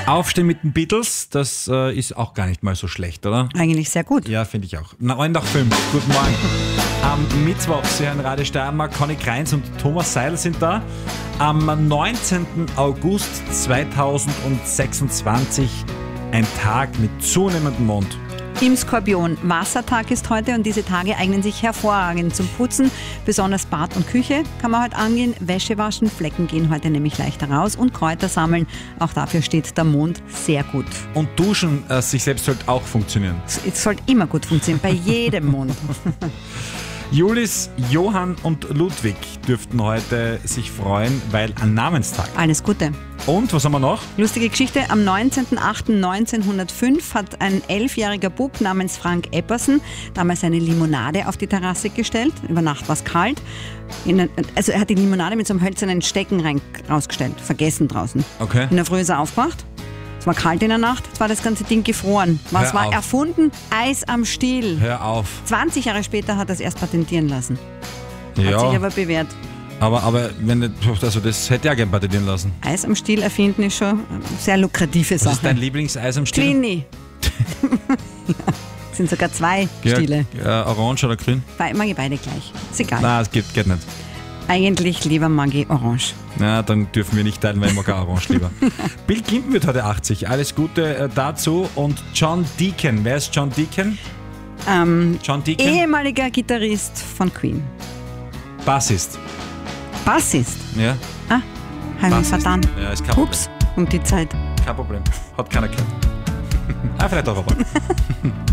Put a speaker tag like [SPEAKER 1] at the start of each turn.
[SPEAKER 1] Aufstehen mit den Beatles, das ist auch gar nicht mal so schlecht, oder?
[SPEAKER 2] Eigentlich sehr gut.
[SPEAKER 1] Ja, finde ich auch. 9 nach 5, guten Morgen. Am Mittwoch, Sie hören Radio Steiermark, Conny Kreins und Thomas Seidel sind da. Am 19. August 2026 ein Tag mit zunehmendem Mond.
[SPEAKER 2] Im Skorpion. Wassertag ist heute und diese Tage eignen sich hervorragend zum Putzen. Besonders Bad und Küche kann man heute angehen. Wäsche waschen, Flecken gehen heute nämlich leichter raus und Kräuter sammeln. Auch dafür steht der Mond sehr gut.
[SPEAKER 1] Und Duschen sich selbst sollte auch funktionieren.
[SPEAKER 2] Es sollte immer gut funktionieren, bei jedem Mond.
[SPEAKER 1] Julis, Johann und Ludwig dürften heute sich freuen, weil ein Namenstag.
[SPEAKER 2] Alles Gute.
[SPEAKER 1] Und, was haben wir noch?
[SPEAKER 2] Lustige Geschichte, am 19.08.1905 hat ein 11-jähriger Bub namens Frank Epperson damals eine Limonade auf die Terrasse gestellt. Über Nacht war es kalt. Also er hat die Limonade mit so einem hölzernen Stecken rausgestellt, vergessen draußen.
[SPEAKER 1] Okay.
[SPEAKER 2] In der Früh ist er aufgewacht. Es war kalt in der Nacht, jetzt war das ganze Ding gefroren. Was
[SPEAKER 1] Hör
[SPEAKER 2] war
[SPEAKER 1] auf.
[SPEAKER 2] erfunden? Eis am Stiel.
[SPEAKER 1] Hör auf.
[SPEAKER 2] 20 Jahre später hat er es erst patentieren lassen. Hat sich
[SPEAKER 1] Ja,
[SPEAKER 2] aber bewährt.
[SPEAKER 1] aber wenn nicht, also das hätte er gerne patentieren lassen.
[SPEAKER 2] Eis am Stiel erfinden ist schon eine sehr lukrative
[SPEAKER 1] Was ist dein
[SPEAKER 2] Sache.
[SPEAKER 1] Lieblingseis am Stiel?
[SPEAKER 2] Clini. Ja, sind sogar 2 Stiele.
[SPEAKER 1] Orange oder grün?
[SPEAKER 2] Mag ich beide gleich. Ist egal.
[SPEAKER 1] Nein, es geht nicht.
[SPEAKER 2] Eigentlich lieber mag ich Orange.
[SPEAKER 1] Na, dann dürfen wir nicht teilen, weil ich mag auch Orange lieber. Bill Clinton wird heute 80. Alles Gute dazu. Und John Deacon. Wer ist John Deacon? John Deacon?
[SPEAKER 2] Ehemaliger Gitarrist von Queen.
[SPEAKER 1] Bassist.
[SPEAKER 2] Bassist.
[SPEAKER 1] Ja,
[SPEAKER 2] Ah, habe ich
[SPEAKER 1] Bassist.
[SPEAKER 2] vertan.
[SPEAKER 1] Ja, ist kein Problem.
[SPEAKER 2] Ups, um die Zeit.
[SPEAKER 1] Kein Problem. Hat keiner gehört. Vielleicht auch aber.